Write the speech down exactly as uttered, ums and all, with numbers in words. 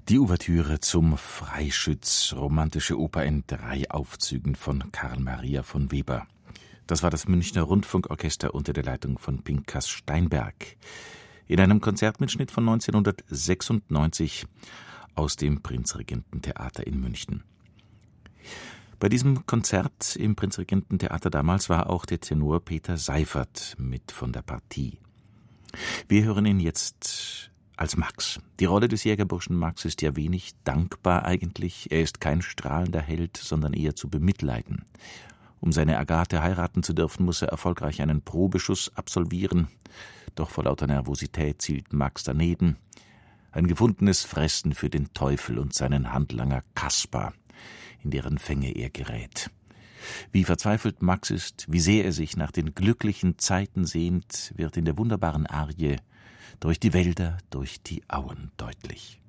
Die Ouvertüre zum Freischütz, romantische Oper in drei Aufzügen von Karl Maria von Weber. Das war das Münchner Rundfunkorchester unter der Leitung von Pinkas Steinberg. In einem Konzertmitschnitt von neunzehnhundertsechsundneunzig aus dem Prinzregententheater in München. Bei diesem Konzert im Prinzregententheater damals war auch der Tenor Peter Seiffert mit von der Partie. Wir hören ihn jetzt als Max. Die Rolle des Jägerburschen Max ist ja wenig dankbar eigentlich. Er ist kein strahlender Held, sondern eher zu bemitleiden. Um seine Agathe heiraten zu dürfen, muss er erfolgreich einen Probeschuss absolvieren. Doch vor lauter Nervosität zielt Max daneben. Ein gefundenes Fressen für den Teufel und seinen Handlanger Kaspar, in deren Fänge er gerät. Wie verzweifelt Max ist, wie sehr er sich nach den glücklichen Zeiten sehnt, wird in der wunderbaren Arie Durch die Wälder, durch die Auen deutlich.